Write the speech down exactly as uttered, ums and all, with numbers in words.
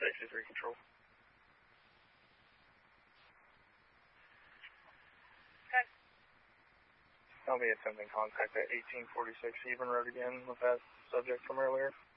sixty-three control. Okay. I'll be attempting contact at eighteen forty-six Hebron Road again with that subject from earlier.